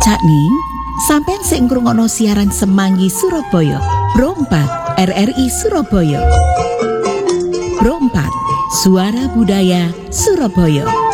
Cakning, sampeyan sing ngrungokno siaran Semanggi Surabaya, Pro 4 RRI Surabaya. Pro 4 Suara Budaya Surabaya.